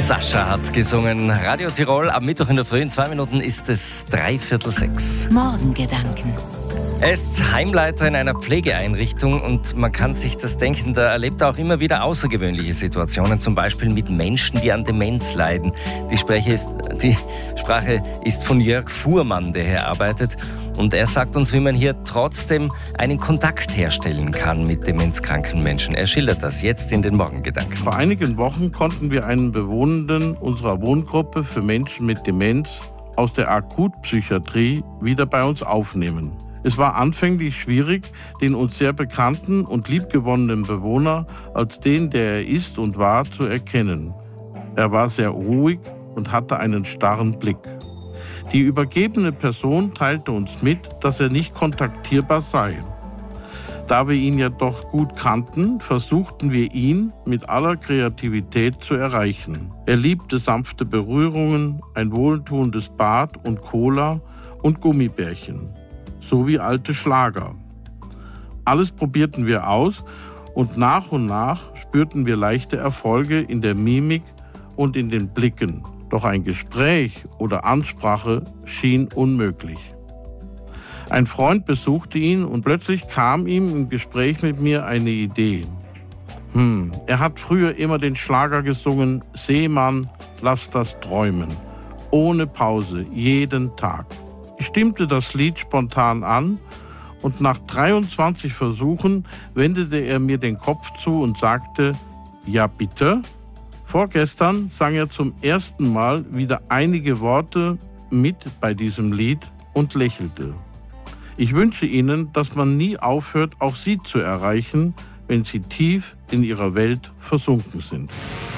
Sascha hat gesungen. Radio Tirol am Mittwoch in der Früh. In 2 Minuten ist es 5:45. Morgengedanken. Er ist Heimleiter in einer Pflegeeinrichtung und man kann sich das denken, da erlebt er auch immer wieder außergewöhnliche Situationen, zum Beispiel mit Menschen, die an Demenz leiden. Die Sprache ist von Jörg Fuhrmann, der hier arbeitet. Und er sagt uns, wie man hier trotzdem einen Kontakt herstellen kann mit demenzkranken Menschen. Er schildert das jetzt in den Morgengedanken. Vor einigen Wochen konnten wir einen Bewohnenden unserer Wohngruppe für Menschen mit Demenz aus der Akutpsychiatrie wieder bei uns aufnehmen. Es war anfänglich schwierig, den uns sehr bekannten und liebgewonnenen Bewohner als den, der er ist und war, zu erkennen. Er war sehr ruhig und hatte einen starren Blick. Die übergebene Person teilte uns mit, dass er nicht kontaktierbar sei. Da wir ihn ja doch gut kannten, versuchten wir ihn mit aller Kreativität zu erreichen. Er liebte sanfte Berührungen, ein wohltuendes Bad und Cola und Gummibärchen, sowie alte Schlager. Alles probierten wir aus und nach spürten wir leichte Erfolge in der Mimik und in den Blicken. Doch ein Gespräch oder Ansprache schien unmöglich. Ein Freund besuchte ihn und plötzlich kam ihm im Gespräch mit mir eine Idee. Er hat früher immer den Schlager gesungen, Seemann, lass das träumen. Ohne Pause, jeden Tag. Ich stimmte das Lied spontan an und nach 23 Versuchen wendete er mir den Kopf zu und sagte, ja bitte? Vorgestern sang er zum ersten Mal wieder einige Worte mit bei diesem Lied und lächelte. Ich wünsche Ihnen, dass man nie aufhört, auch Sie zu erreichen, wenn Sie tief in Ihrer Welt versunken sind.